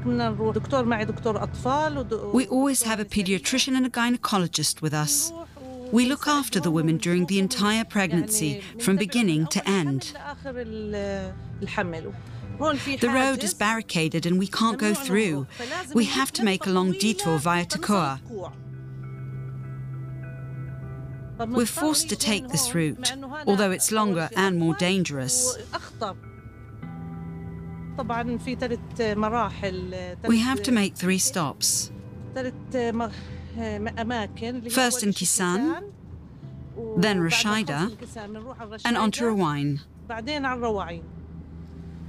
We always have a pediatrician and a gynecologist with us. We look after the women during the entire pregnancy, from beginning to end. The road is barricaded and we can't go through. We have to make a long detour via Takua. We're forced to take this route, although it's longer and more dangerous. We have to make 3 stops. First in Kisan, then Rashida, and onto Ruwain.